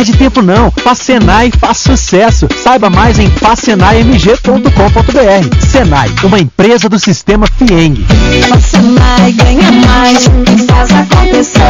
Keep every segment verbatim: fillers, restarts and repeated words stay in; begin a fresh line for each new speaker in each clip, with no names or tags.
perde tempo não. Facenai faz sucesso. Saiba mais em facenai m g ponto com ponto b r. Senai, uma empresa do sistema Fieng.
Facenai ganha mais e faz acontecer.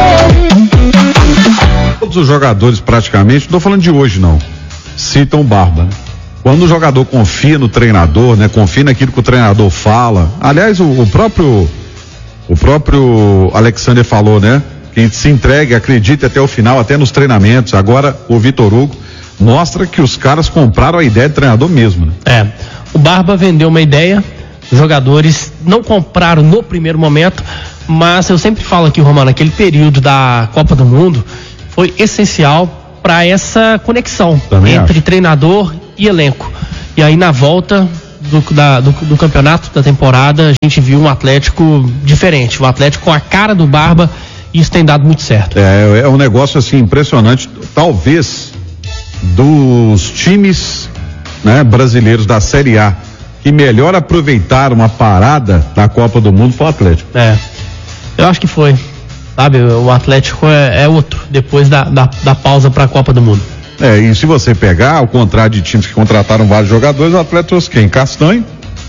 Todos os jogadores praticamente, não estou falando de hoje não, citam o Barba. Quando o jogador confia no treinador, né, confia naquilo que o treinador fala. Aliás, o, o próprio o próprio Alexander falou, né? Que se entregue, acredite até o final, até nos treinamentos. Agora o Vitor Hugo mostra que os caras compraram a ideia do treinador mesmo, né?
É, o Barba vendeu uma ideia, os jogadores não compraram no primeiro momento, mas eu sempre falo aqui, Romano, aquele período da Copa do Mundo foi essencial para essa conexão Também entre acho. treinador e elenco. E aí na volta do, da, do, do campeonato, da temporada, a gente viu um Atlético diferente, um Atlético com a cara do Barba, e isso tem dado muito certo.
É, é um negócio assim impressionante, talvez dos times, né, brasileiros da Série A que melhor aproveitaram uma parada da Copa do Mundo foi o Atlético.
É, eu acho que foi, sabe, o Atlético é, é outro, depois da, da, da pausa para a Copa do Mundo.
É, e se você pegar, ao contrário de times que contrataram vários jogadores, o Atlético trouxe quem? Castanho?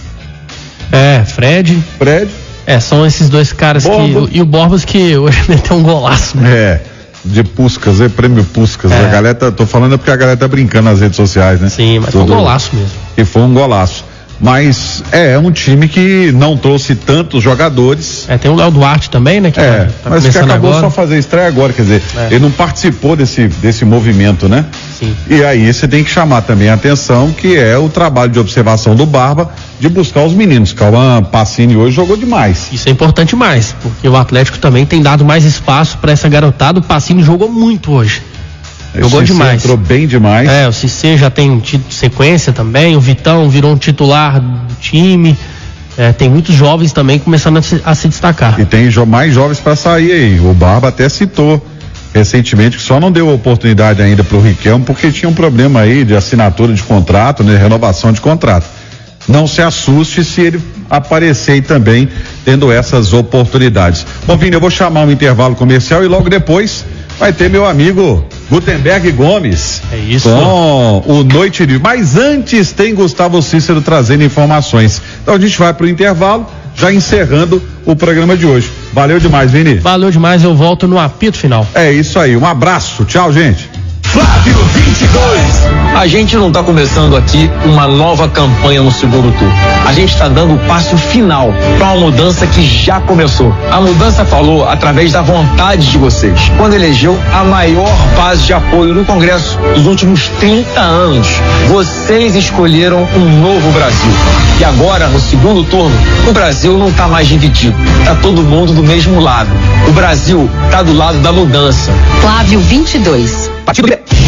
É, Fred.
Fred.
É, são esses dois caras
Borba.
que... E o Borbas que hoje meteu um golaço, né?
É, de Puskas, é prêmio Puskas.
É.
A galera tá, tô falando é porque a galera tá brincando nas redes sociais, né?
Sim, mas Tudo, foi um golaço mesmo.
E foi um golaço. Mas é, é um time que não trouxe tantos jogadores.
É, tem o Léo Duarte também, né? Que
é,
tá, tá
mas que acabou
agora.
só fazer estreia agora, quer dizer, é. ele não participou desse, desse movimento, né?
Sim.
E aí você tem que chamar também a atenção, que é o trabalho de observação do Barba, de buscar os meninos. Cauã Pacini hoje jogou demais.
Isso é importante mais, porque o Atlético também tem dado mais espaço para essa garotada. O Pacini jogou muito hoje. Jogou
Cissé
demais.
Entrou bem demais.
É, o Cissé já tem tido sequência também, o Vitão virou um titular do time. É, tem muitos jovens também começando a se, a se destacar.
E tem jo- mais jovens para sair aí. O Barba até citou recentemente que só não deu oportunidade ainda pro Riquelme porque tinha um problema aí de assinatura de contrato, né? Renovação de contrato. Não se assuste se ele aparecer aí também tendo essas oportunidades. Bom, Vini, eu vou chamar um intervalo comercial e logo depois vai ter meu amigo Gutenberg Gomes.
É isso.
Com o Noite Livre. Mas antes tem Gustavo Cícero trazendo informações. Então a gente vai pro intervalo, já encerrando o programa de hoje. Valeu demais, Vini.
Valeu demais, eu volto no apito final.
É isso aí, um abraço, tchau, gente.
Flávio vinte e dois. A gente não está começando aqui uma nova campanha no segundo turno. A gente está dando o passo final para uma mudança que já começou. A mudança falou através da vontade de vocês, quando elegeu a maior base de apoio no Congresso dos últimos trinta anos. Vocês escolheram um novo Brasil. E agora, no segundo turno, o Brasil não está mais dividido. Está todo mundo do mesmo lado. O Brasil está do lado da mudança.
Flávio vinte e dois.
Partido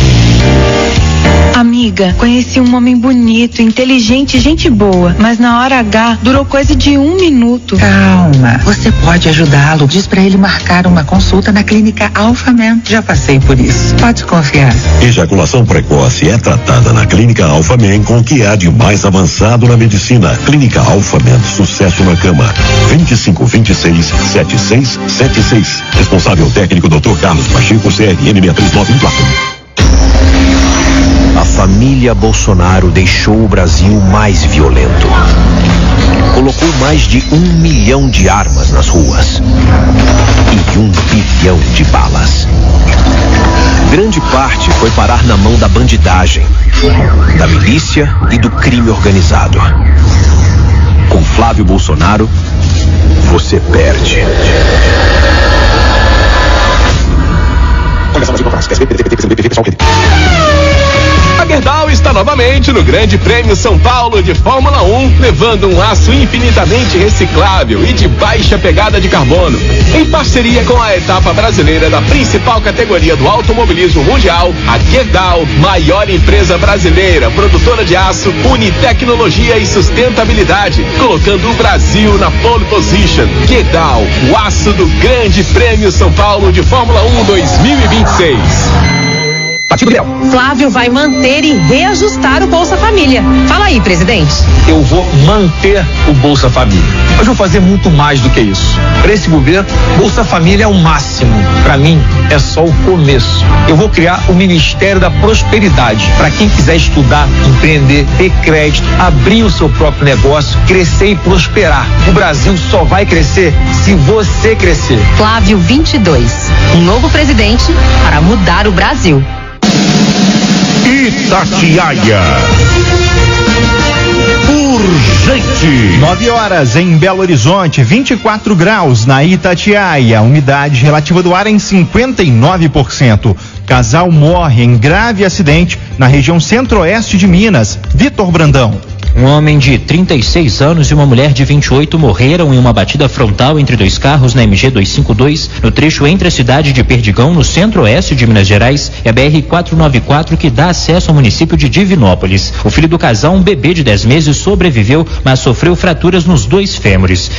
Amiga, conheci um homem bonito, inteligente, gente boa, mas na hora H durou coisa de um minuto.
Calma, você pode ajudá-lo. Diz pra ele marcar uma consulta na clínica Alphaman. Já passei por isso. Pode confiar.
Ejaculação precoce é tratada na clínica Alphaman com o que há de mais avançado na medicina. Clínica Alphaman, sucesso na cama. vinte e cinco, vinte e seis, setenta e seis setenta e seis. Responsável técnico doutor Carlos Pacheco, C R M seis três nove um quatro.
A família Bolsonaro deixou o Brasil mais violento. Colocou mais de um milhão de armas nas ruas e um bilhão de balas. Grande parte foi parar na mão da bandidagem, da milícia e do crime organizado. Com Flávio Bolsonaro, você perde.
A Gerdau está novamente no Grande Prêmio São Paulo de Fórmula um, levando um aço infinitamente reciclável e de baixa pegada de carbono. Em parceria com a etapa brasileira da principal categoria do automobilismo mundial, a Gerdau, maior empresa brasileira, produtora de aço, une tecnologia e sustentabilidade, colocando o Brasil na pole position. Gerdau, o aço do Grande Prêmio São Paulo de Fórmula um dois mil e vinte e seis.
Gabriel.
Flávio vai manter e reajustar o Bolsa Família. Fala aí, presidente.
Eu vou manter o Bolsa Família. Mas vou fazer muito mais do que isso. Para esse governo, Bolsa Família é o máximo. Para mim, é só o começo. Eu vou criar o Ministério da Prosperidade. Para quem quiser estudar, empreender, ter crédito, abrir o seu próprio negócio, crescer e prosperar. O Brasil só vai crescer se você crescer.
Flávio vinte e dois. Um novo presidente para mudar o Brasil.
Itatiaia. Urgente.
nove horas em Belo Horizonte, vinte e quatro graus na Itatiaia. Umidade relativa do ar em cinquenta e nove por cento. Casal morre em grave acidente na região centro-oeste de Minas. Vitor Brandão.
Um homem de trinta e seis anos e uma mulher de vinte e oito morreram em uma batida frontal entre dois carros na M G duzentos e cinquenta e dois, no trecho entre a cidade de Perdigão, no centro-oeste de Minas Gerais, e a B R quatrocentos e noventa e quatro, que dá acesso ao município de Divinópolis. O filho do casal, um bebê de dez meses, sobreviveu, mas sofreu fraturas nos dois fêmures.